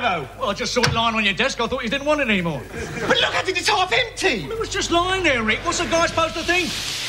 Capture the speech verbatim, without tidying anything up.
Barrow? Well, I just saw it lying on your desk. I thought you didn't want it anymore. But look, I think it's half empty. It was just lying there, Rick. What's a guy supposed to think?